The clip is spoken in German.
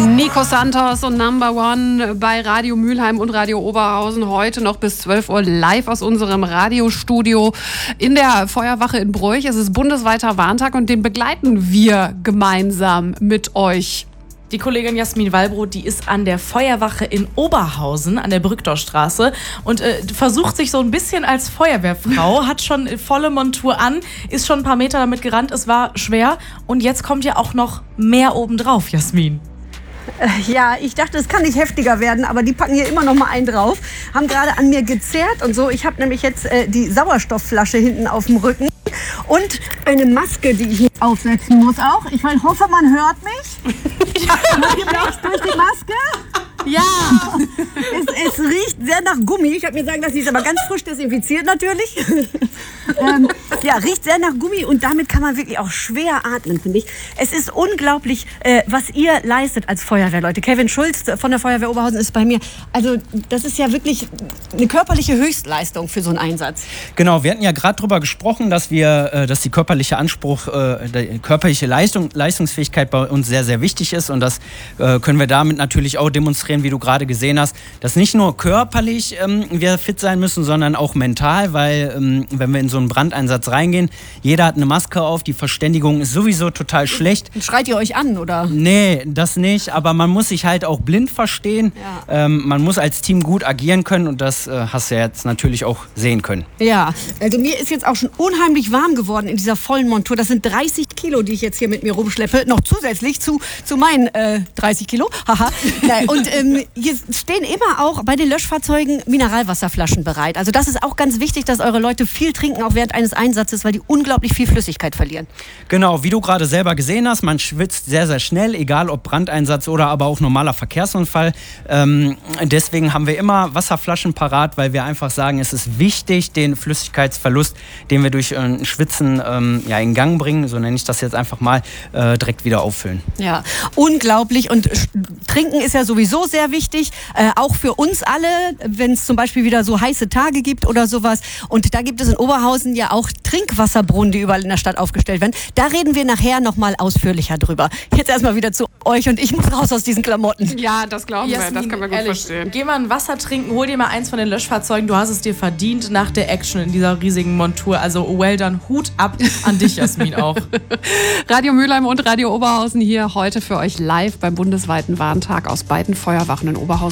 Nico Santos und Number One bei Radio Mülheim und Radio Oberhausen. Heute noch bis 12 Uhr live aus unserem Radiostudio in der Feuerwache in Broich. Es ist bundesweiter Warntag und den begleiten wir gemeinsam mit euch. Die Kollegin Jasmin Wallbrot, die ist an der Feuerwache in Oberhausen an der Brückdorfstraße und versucht sich so ein bisschen als Feuerwehrfrau, hat schon volle Montur an, ist schon ein paar Meter damit gerannt, es war schwer und jetzt kommt ja auch noch mehr obendrauf, Jasmin. Ja, ich dachte, es kann nicht heftiger werden, aber die packen hier immer noch mal einen drauf. Haben gerade an mir gezerrt und so. Ich habe nämlich jetzt die Sauerstoffflasche hinten auf dem Rücken und eine Maske, die ich aufsetzen muss auch. Ich hoffe, man hört mich. Hört ihr mich durch die Maske? Ja, es riecht sehr nach Gummi. Ich habe mir sagen lassen, die ist aber ganz frisch desinfiziert natürlich. Ja, riecht sehr nach Gummi und damit kann man wirklich auch schwer atmen, finde ich. Es ist unglaublich, was ihr leistet als Feuerwehrleute. Kevin Schulz von der Feuerwehr Oberhausen ist bei mir. Also das ist ja wirklich eine körperliche Höchstleistung für so einen Einsatz. Genau, wir hatten ja gerade darüber gesprochen, dass die körperliche Leistungsfähigkeit bei uns sehr, sehr wichtig ist und das können wir damit natürlich auch demonstrieren, wie du gerade gesehen hast, dass nicht nur körperlich wir fit sein müssen, sondern auch mental, weil wenn wir in so einen Brandeinsatz reingehen, jeder hat eine Maske auf, die Verständigung ist sowieso total schlecht. Schreit ihr euch an, oder? Nee, das nicht, aber man muss sich halt auch blind verstehen. Ja. Man muss als Team gut agieren können und das hast du ja jetzt natürlich auch sehen können. Ja, also mir ist jetzt auch schon unheimlich warm geworden in dieser vollen Montur. Das sind 30 Kilo, die ich jetzt hier mit mir rumschleppe, noch zusätzlich zu meinen 30 Kilo. Haha. Und hier stehen immer auch bei den Löschfahrzeugen Mineralwasserflaschen bereit. Also das ist auch ganz wichtig, dass eure Leute viel trinken, auch während eines Einsatzes, weil die unglaublich viel Flüssigkeit verlieren. Genau, wie du gerade selber gesehen hast, man schwitzt sehr, sehr schnell, egal ob Brandeinsatz oder aber auch normaler Verkehrsunfall. Deswegen haben wir immer Wasserflaschen parat, weil wir einfach sagen, es ist wichtig, den Flüssigkeitsverlust, den wir durch Schwitzen in Gang bringen, so nenne ich das jetzt einfach mal, direkt wieder auffüllen. Ja, unglaublich. Und Trinken ist ja sowieso sehr wichtig, auch für uns alle, wenn es zum Beispiel wieder so heiße Tage gibt oder sowas. Und da gibt es in Oberhausen ja auch Trinkwasserbrunnen, die überall in der Stadt aufgestellt werden. Da reden wir nachher nochmal ausführlicher drüber. Jetzt erstmal wieder zu euch und ich muss raus aus diesen Klamotten. Ja, das glauben Jasmin, wir, das können wir gut verstehen. Geh mal ein Wasser trinken, hol dir mal eins von den Löschfahrzeugen, du hast es dir verdient nach der Action in dieser riesigen Montur. Also well done, Hut ab an dich, Jasmin, auch. Radio Mülheim und Radio Oberhausen hier heute für euch live beim bundesweiten Warntag aus beiden Feuerwachen in Oberhausen.